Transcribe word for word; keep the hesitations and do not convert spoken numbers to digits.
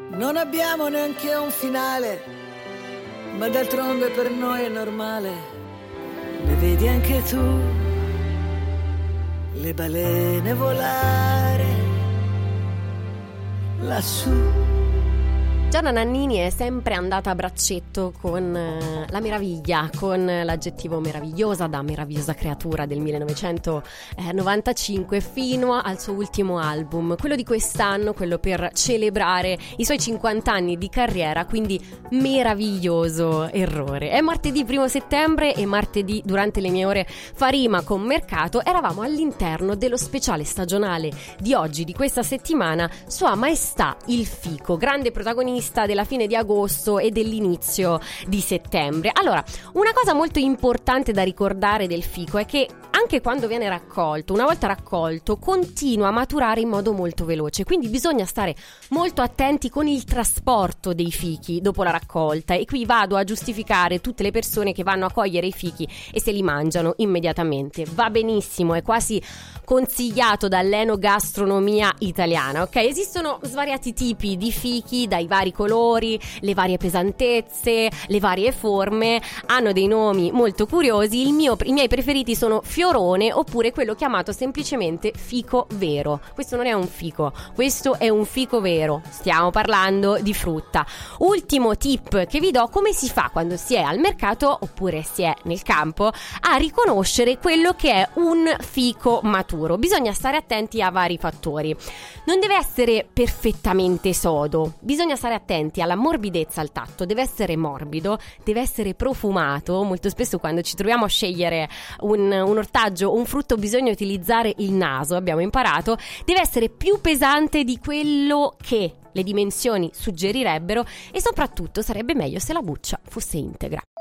Non abbiamo neanche un finale, ma d'altronde per noi è normale. Le vedi anche tu, le balene volare lassù. Gianna Nannini è sempre andata a braccetto con eh, la meraviglia, con l'aggettivo meravigliosa, da meravigliosa creatura del millenovecentonovantacinque fino al suo ultimo album, quello di quest'anno, quello per celebrare i suoi cinquanta anni di carriera, quindi Meraviglioso errore. È martedì primo settembre e martedì, durante le mie ore fa rima con Mercato, eravamo all'interno dello speciale stagionale di oggi, di questa settimana, Sua Maestà il Fico, grande protagonista della fine di agosto e dell'inizio di settembre. Allora, una cosa molto importante da ricordare del fico è che anche quando viene raccolto, una volta raccolto, continua a maturare in modo molto veloce, quindi bisogna stare molto attenti con il trasporto dei fichi dopo la raccolta, e qui vado a giustificare tutte le persone che vanno a cogliere i fichi e se li mangiano immediatamente. Va benissimo, è quasi consigliato dall'enogastronomia italiana, ok? Esistono svariati tipi di fichi, dai vari colori, le varie pesantezze, le varie forme, hanno dei nomi molto curiosi. Il mio, i miei preferiti sono fiorone, oppure quello chiamato semplicemente fico vero. Questo non è un fico, questo è un fico vero, stiamo parlando di frutta. Ultimo tip che vi do: come si fa quando si è al mercato oppure si è nel campo a riconoscere quello che è un fico maturo? Bisogna stare attenti a vari fattori. Non deve essere perfettamente sodo, bisogna stare attenti alla morbidezza al tatto, deve essere morbido, deve essere profumato. Molto spesso quando ci troviamo a scegliere un, un ortaggio o un frutto bisogna utilizzare il naso, abbiamo imparato. Deve essere più pesante di quello che le dimensioni suggerirebbero, e soprattutto sarebbe meglio se la buccia fosse integra.